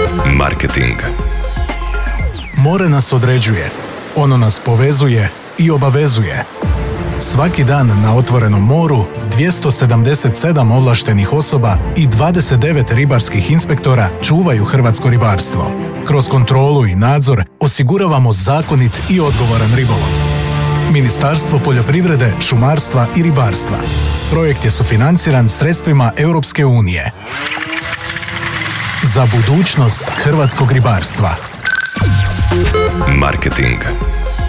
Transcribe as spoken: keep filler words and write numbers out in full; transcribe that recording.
Marketing. More nas određuje, ono nas povezuje i obavezuje. Svaki dan na otvorenom moru dvjesto sedamdeset sedam ovlaštenih osoba i dvadeset devet ribarskih inspektora čuvaju hrvatsko ribarstvo. Kroz kontrolu i nadzor osiguravamo zakonit i odgovoran ribolov. Ministarstvo poljoprivrede, šumarstva i ribarstva. Projekt je sufinanciran sredstvima Europske unije. Za budućnost hrvatskog ribarstva. Marketing.